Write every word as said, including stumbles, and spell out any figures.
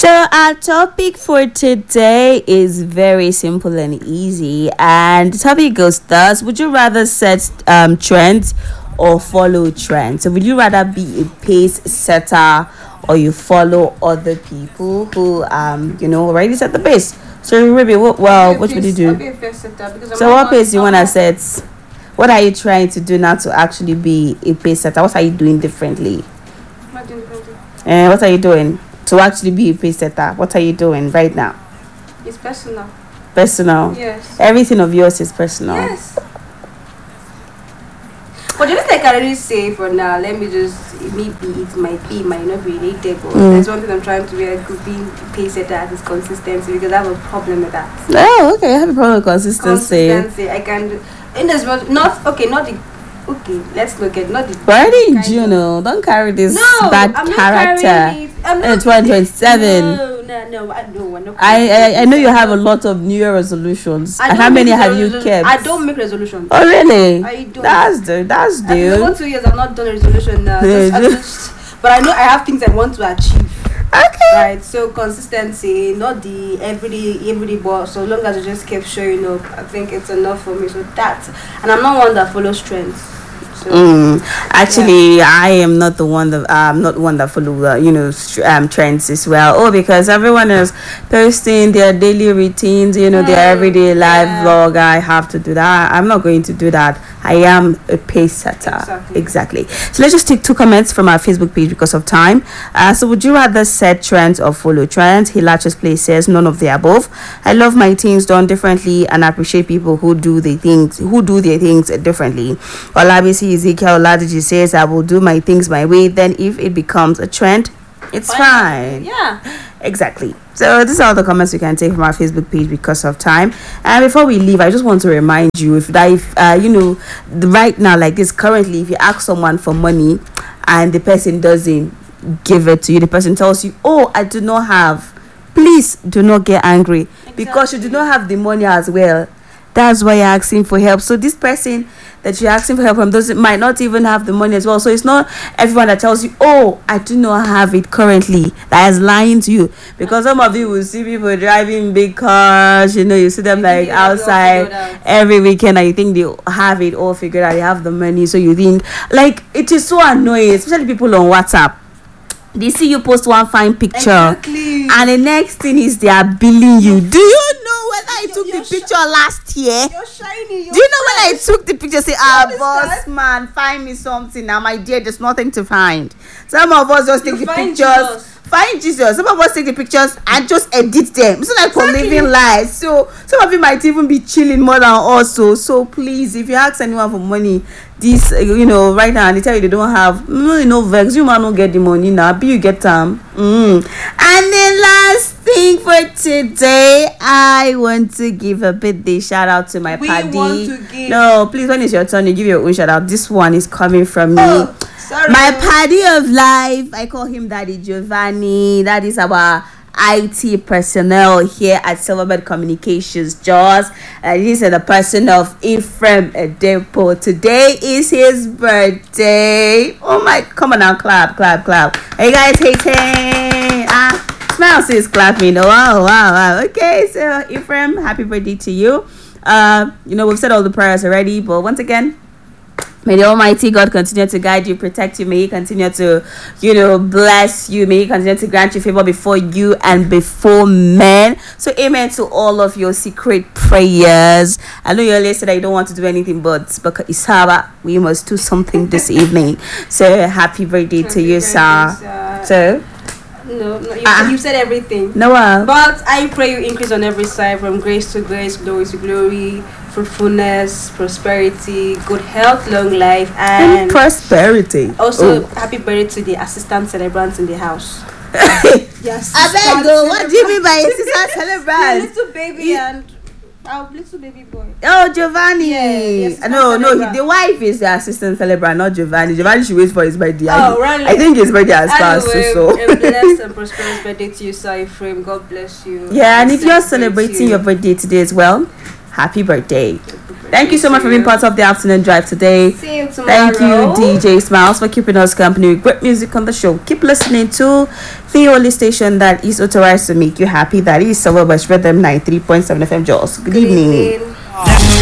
So our topic for today is very simple and easy, and the topic goes thus: would you rather set um, trends or follow trends? So would you rather be a pace setter or you follow other people who um you know already set the pace? So Ruby, what well what would you do? So what pace do you wanna set? What are you trying to do now to actually be a pace setter? What are you doing differently? And what are you doing to actually be a pace setter? What are you doing right now? It's personal. Personal. Yes. Everything of yours is personal. Yes. But just like I already say for now, let me just maybe it might be, it might not be related, but Mm. there's one thing I'm trying to be like being pace setter is consistency, because I have a problem with that. Oh, okay. I have a problem with consistency. Consistency. I can do in this world, not okay, not the okay, let's look at not the We're already in kind June, of- no. Don't carry this No, bad I'm not character. carrying it. I'm In not twenty twenty-seven. No, no, no, I no, I'm not I, carrying I I know you it. have a lot of New Year resolutions. I And don't how many make have you resolution- kept? I don't make resolutions. Oh really? I don't. That's the that's After due. over two years, I've not done a resolution now. Yeah, Just- I just- but I know I have things I want to achieve. Okay. Right, so consistency, not the everyday everyday boss. So long as you just keep showing up, I think it's enough for me. So that, and I'm not one that follows trends. So Mm. Actually, I am not the one that I'm not one that follow uh, you know str- um trends as well. Oh, because everyone is posting their daily routines, you know, their Mm, everyday life yeah. vlog. I have to do that. I'm not going to do that. I am a pace setter. Exactly. Exactly. So let's just take two comments from our Facebook page because of time. Uh, so would you rather set trends or follow trends? Hilach's place says none of the above. I love my things done differently and I appreciate people who do the things who do their things differently. Olabisi Ezekiel Oladiji says I will do my things my way. Then if it becomes a trend, it's fine. yeah. Exactly. So these are all the comments we can take from our Facebook page because of time. And before we leave, I just want to remind you if that if uh, you know the, right now like this currently, if you ask someone for money and the person doesn't give it to you, the person tells you, "Oh, I do not have." Please do not get angry because you do not have the money as well. That's why you're asking for help. So this person that you're asking for help from doesn't might not even have the money as well. So it's not everyone that tells you, "Oh, I do not have it currently," that is lying to you. Because some of you will see people driving big cars, you know, you see them You like think they have it all outside figured out. every weekend and you think they have it all figured out, they have the money. So you think like it is so annoying, especially people on WhatsApp. They see you post one fine picture Exactly. and the next thing is they are billing you. Do you know whether I You're- took the you're sh- picture last year? You're shiny. You're Do you know when I fresh. took the picture? Say, ah, What is boss that? man, find me something now, my dear. There's nothing to find. Some of us just take You the find pictures. Jesus. Find Jesus. Some of us take the pictures and just edit them. It's not like we're Exactly. living lies. So some of you might even be chilling more than us. So so please, if you ask anyone for money, this uh, you know right now and they tell you they don't have, no, you know vex. You might not get the money now. Be you get them. Mm. And then last thing for today, I want to give a birthday shout out to my We paddy. want to give- No, please, when it's your turn, you give your own shout out. This one is coming from me. Oh, sorry. My paddy of life, I call him Daddy Giovanni. That is our I T personnel here at Silverbird Communications, Jaws. And he's the person of Ephraim Edepo. Today is his birthday. Oh my, come on now, clap, clap, clap. Are you guys hating? Ah, smile says clapping. Oh, wow, wow, wow. Okay, so Ephraim, happy birthday to you. Uh, you know, we've said all the prayers already, but once again, may the Almighty God continue to guide you, protect you. May He continue to, you know, bless you. May He continue to grant you favor before you and before men. So, amen to all of your secret prayers. I know you earlier said that you don't want to do anything, but because Isaba, we must do something this evening. So, happy birthday to Happy you, sir. birthday, sir. So, No, no, you, Ah. you said everything. Noah. But I pray you increase on every side, from grace to grace, glory to glory, fruitfulness, prosperity, good health, long life, And and prosperity. also Oh. happy birthday to the assistant celebrants in the house. Yes. I beg you, what do you mean by assistant celebrant? Little baby and our little baby boy. Oh, Giovanni. Yeah, the assistant no, no, celebrant. he, the wife is the assistant celebrant, not Giovanni. Giovanni should wait for his birthday. I, Oh, really? I think his birthday has passed. Anyway, So, a blessed and prosperous birthday to you, sir Ephraim. God bless you. yeah, and if you're Celebrate celebrating you. your birthday today as well, happy birthday. Happy birthday. Thank you so much for being part of the afternoon drive today. See you tomorrow. Thank you, D J Smiles, for keeping us company with great music on the show. Keep listening to the only station that is authorized to make you happy. That is Silver Bush Rhythm ninety-three point seven F M Jos. Good, Good evening. evening.